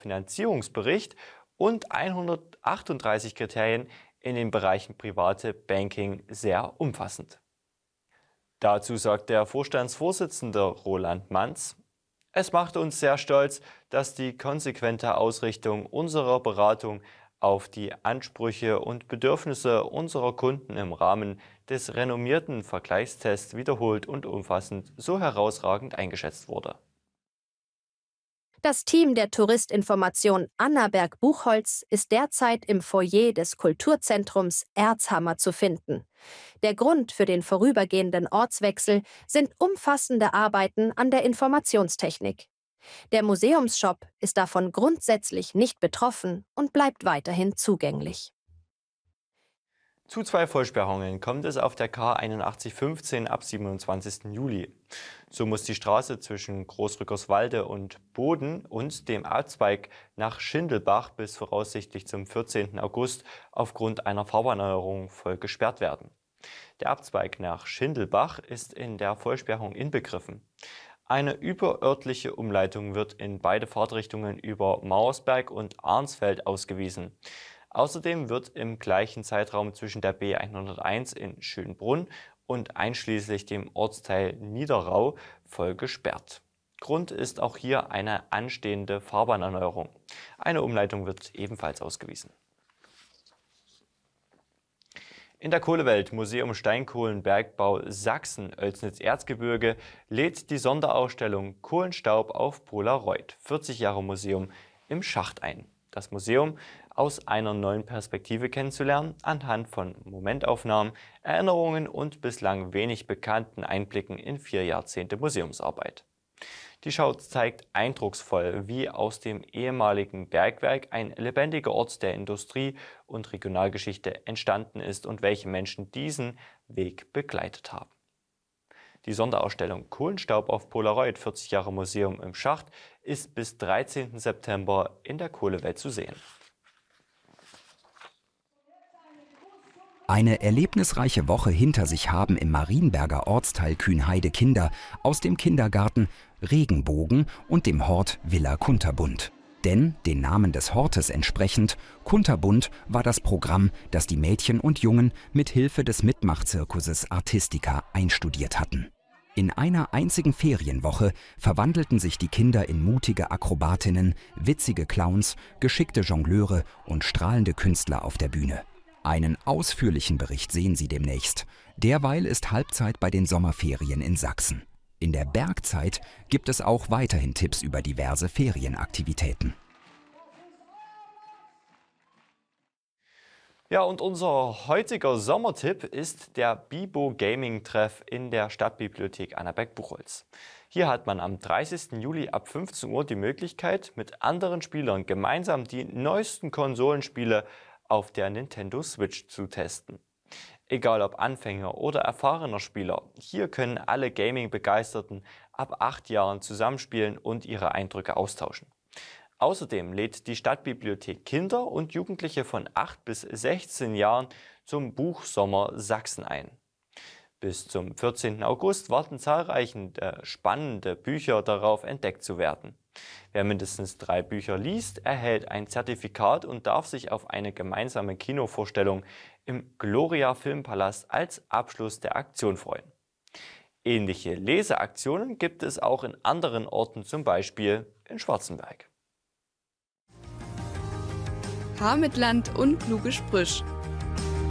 Finanzierungsbericht und 138 Kriterien in den Bereichen private Banking sehr umfassend. Dazu sagt der Vorstandsvorsitzende Roland Manz: Es macht uns sehr stolz, dass die konsequente Ausrichtung unserer Beratung auf die Ansprüche und Bedürfnisse unserer Kunden im Rahmen des renommierten Vergleichstests wiederholt und umfassend so herausragend eingeschätzt wurde. Das Team der Touristinformation Annaberg-Buchholz ist derzeit im Foyer des Kulturzentrums Erzhammer zu finden. Der Grund für den vorübergehenden Ortswechsel sind umfassende Arbeiten an der Informationstechnik. Der Museumsshop ist davon grundsätzlich nicht betroffen und bleibt weiterhin zugänglich. Zu zwei Vollsperrungen kommt es auf der K 8115 ab 27. Juli. So muss die Straße zwischen Großrückerswalde und Boden und dem Abzweig nach Schindelbach bis voraussichtlich zum 14. August aufgrund einer Fahrbahnerneuerung voll gesperrt werden. Der Abzweig nach Schindelbach ist in der Vollsperrung inbegriffen. Eine überörtliche Umleitung wird in beide Fahrtrichtungen über Mauersberg und Arnsfeld ausgewiesen. Außerdem wird im gleichen Zeitraum zwischen der B 101 in Schönbrunn und einschließlich dem Ortsteil Niederrau voll gesperrt. Grund ist auch hier eine anstehende Fahrbahnerneuerung. Eine Umleitung wird ebenfalls ausgewiesen. In der Kohlewelt Museum Steinkohlenbergbau Sachsen Oelsnitz-Erzgebirge lädt die Sonderausstellung Kohlenstaub auf Polaroid 40 Jahre Museum im Schacht ein. Das Museum aus einer neuen Perspektive kennenzulernen, anhand von Momentaufnahmen, Erinnerungen und bislang wenig bekannten Einblicken in 4 Jahrzehnte Museumsarbeit. Die Schau zeigt eindrucksvoll, wie aus dem ehemaligen Bergwerk ein lebendiger Ort der Industrie- und Regionalgeschichte entstanden ist und welche Menschen diesen Weg begleitet haben. Die Sonderausstellung Kohlenstaub auf Polaroid 40 Jahre Museum im Schacht ist bis 13. September in der Kohlewelt zu sehen. Eine erlebnisreiche Woche hinter sich haben im Marienberger Ortsteil Kühnheide Kinder aus dem Kindergarten Regenbogen und dem Hort Villa Kunterbund. Denn, den Namen des Hortes entsprechend, Kunterbund war das Programm, das die Mädchen und Jungen mit Hilfe des Mitmachzirkuses Artistica einstudiert hatten. In einer einzigen Ferienwoche verwandelten sich die Kinder in mutige Akrobatinnen, witzige Clowns, geschickte Jongleure und strahlende Künstler auf der Bühne. Einen ausführlichen Bericht sehen Sie demnächst. Derweil ist Halbzeit bei den Sommerferien in Sachsen. In der Bergzeit gibt es auch weiterhin Tipps über diverse Ferienaktivitäten. Ja, und unser heutiger Sommertipp ist der Bibo Gaming Treff in der Stadtbibliothek Annaberg-Buchholz. Hier hat man am 30. Juli ab 15 Uhr die Möglichkeit, mit anderen Spielern gemeinsam die neuesten Konsolenspiele auf der Nintendo Switch zu testen. Egal ob Anfänger oder erfahrener Spieler, hier können alle Gaming-Begeisterten ab 8 Jahren zusammenspielen und ihre Eindrücke austauschen. Außerdem lädt die Stadtbibliothek Kinder und Jugendliche von 8 bis 16 Jahren zum Buchsommer Sachsen ein. Bis zum 14. August warten zahlreiche spannende Bücher darauf, entdeckt zu werden. Wer mindestens 3 Bücher liest, erhält ein Zertifikat und darf sich auf eine gemeinsame Kinovorstellung im Gloria Filmpalast als Abschluss der Aktion freuen. Ähnliche Leseaktionen gibt es auch in anderen Orten, zum Beispiel in Schwarzenberg. Haar mit Land und kluge Sprüch.